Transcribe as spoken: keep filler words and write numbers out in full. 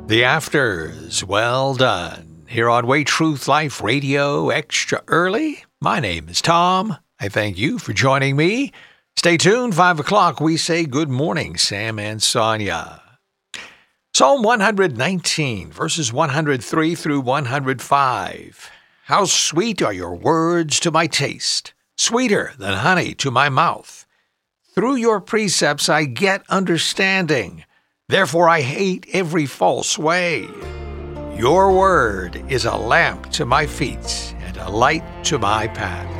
The Afters, well done. Here on Way Truth Life Radio, extra early. My name is Tom. I thank you for joining me. Stay tuned. Five o'clock, we say good morning, Sam and Sonia. Psalm one nineteen, verses one hundred three through one hundred five. How sweet are your words to my taste, sweeter than honey to my mouth. Through your precepts I get understanding. Therefore I hate every false way. Your word is a lamp to my feet and a light to my path.